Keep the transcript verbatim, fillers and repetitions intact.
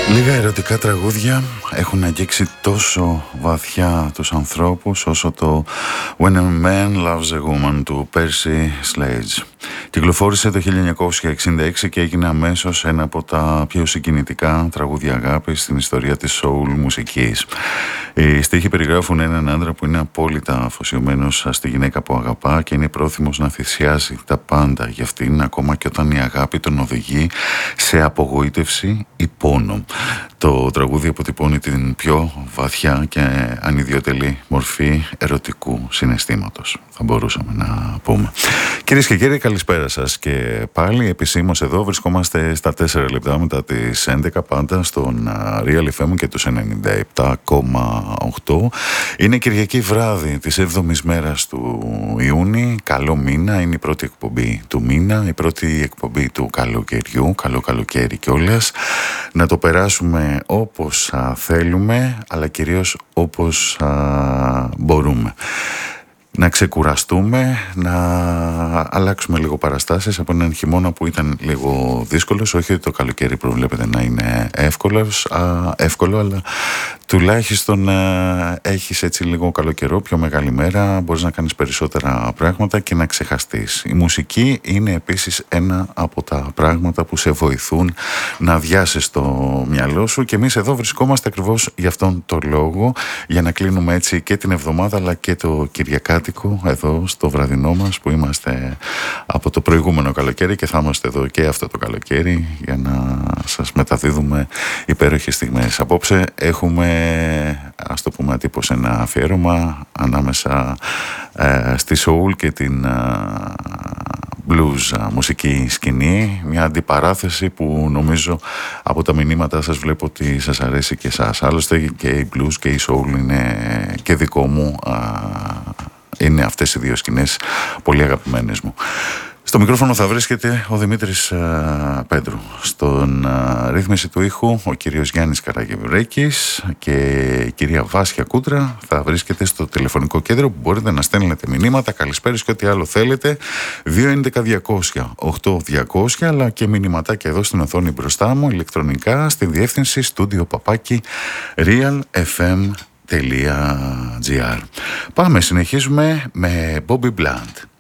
Λίγα ερωτικά τραγούδια έχουν αγγίξει τόσο βαθιά τους ανθρώπους όσο το When a Man Loves a Woman του Percy Sledge. Κυκλοφόρησε το χίλια εννιακόσια εξήντα έξι και έγινε αμέσως ένα από τα πιο συγκινητικά τραγούδια αγάπης στην ιστορία της soul μουσικής. Οι στίχοι περιγράφουν έναν άντρα που είναι απόλυτα αφοσιωμένος στη γυναίκα που αγαπά και είναι πρόθυμος να θυσιάζει τα πάντα για αυτήν, ακόμα και όταν η αγάπη τον οδηγεί σε απογοήτευση ή πόνο. Το τραγούδι αποτυπώνει την πιο βαθιά και ανιδιοτελή μορφή ερωτικού συναισθήματος, θα μπορούσαμε να πούμε. Κυρίες και κύριοι, καλησπέρα σας και πάλι. Επισήμως εδώ βρισκόμαστε στα τέσσερα λεπτά μετά τις έντεκα, πάντα στον Real εφ εμ και τους ενενήντα επτά κόμμα οκτώ. Είναι Κυριακή βράδυ της έβδομης μέρας του Ιούνιου. Καλό μήνα, είναι η πρώτη εκπομπή του μήνα, η πρώτη εκπομπή του καλοκαιριού. Καλό καλοκαίρι κιόλας. Να το περάσουμε όπως α, θέλουμε, αλλά κυρίως όπως α, μπορούμε. Να ξεκουραστούμε, να αλλάξουμε λίγο παραστάσεις από έναν χειμώνα που ήταν λίγο δύσκολος. Όχι ότι το καλοκαίρι προβλέπεται να είναι εύκολος, α, εύκολο, αλλά τουλάχιστον α, έχεις έτσι λίγο καλό καιρό, πιο μεγάλη μέρα, μπορείς να κάνεις περισσότερα πράγματα και να ξεχαστείς. Η μουσική είναι επίσης ένα από τα πράγματα που σε βοηθούν να αδειάσεις το μυαλό σου και εμείς εδώ βρισκόμαστε ακριβώς για αυτόν τον λόγο, για να κλείνουμε έτσι και την εβδομάδα αλλά και το Κυριακάτικο εδώ στο βραδινό μας που είμαστε από το προηγούμενο καλοκαίρι και θα είμαστε εδώ και αυτό το καλοκαίρι για να σας μεταδίδουμε υπέροχες στιγμές. Απόψε έχουμε, ας το πούμε τύπος, ένα αφιέρωμα ανάμεσα ε, στη soul και την ε, blues ε, μουσική σκηνή, μια αντιπαράθεση που νομίζω από τα μηνύματα σας βλέπω ότι σας αρέσει και εσάς. Άλλωστε και η blues και η soul είναι και δικό μου, ε, είναι αυτές οι δύο σκηνές πολύ αγαπημένες μου. Στο μικρόφωνο θα βρίσκεται ο Δημήτρης α, Πέτρου. Στον α, ρύθμιση του ήχου ο κύριος Γιάννης Καραγευρέκης και η κυρία Βάσια Κούτρα θα βρίσκεται στο τηλεφωνικό κέντρο που μπορείτε να στέλνετε μηνύματα, καλησπέρες και ό,τι άλλο θέλετε. δύο έντεκα διακόσια οκτώ διακόσια, αλλά και μηνυματάκια εδώ στην οθόνη μπροστά μου ηλεκτρονικά στη διεύθυνση στούντιο παπάκι real εφ εμ τελεία τζι άρ. Πάμε, συνεχίζουμε με Bobby Bland.